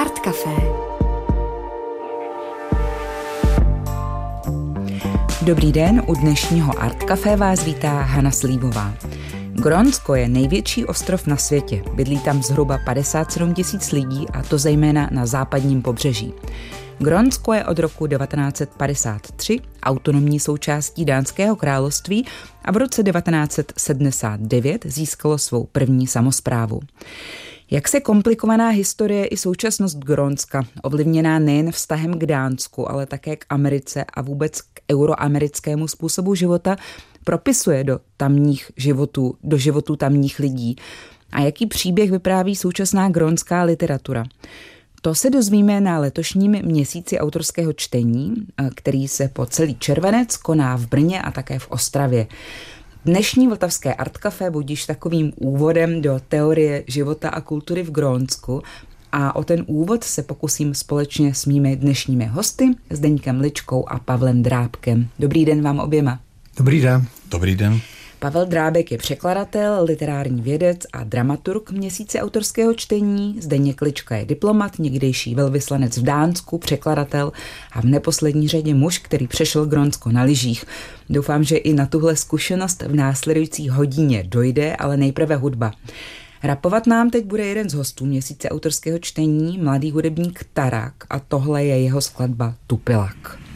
Art Café. Dobrý den, u dnešního Art Café vás vítá Hana Slíbová. Grónsko je největší ostrov na světě. Bydlí tam zhruba 57 000 lidí, a to zejména na západním pobřeží. Grónsko je od roku 1953 autonomní součástí Dánského království a v roce 1979 získalo svou první samosprávu. Jak se komplikovaná historie i současnost Grónska, ovlivněná nejen vztahem k Dánsku, ale také k Americe a vůbec k euroamerickému způsobu života, propisuje do životů tamních lidí a jaký příběh vypráví současná grónská literatura. To se dozvíme na letošním měsíci autorského čtení, který se po celý červenec koná v Brně a také v Ostravě. Dnešní vltavské Art Café budíš takovým úvodem do teorie života a kultury v Grónsku a o ten úvod se pokusím společně s mými dnešními hosty, Zdeňkem Ličkou a Pavlem Drábkem. Dobrý den vám oběma. Dobrý den. Dobrý den. Pavel Drábek je překladatel, literární vědec a dramaturg měsíce autorského čtení. Zdeněk Lička je diplomat, někdejší velvyslanec v Dánsku, překladatel a v neposlední řadě muž, který přešel Grónsko na lyžích. Doufám, že i na tuhle zkušenost v následující hodině dojde, ale nejprve hudba. Rapovat nám teď bude jeden z hostů měsíce autorského čtení, mladý hudebník Tarak, a tohle je jeho skladba Tupilak.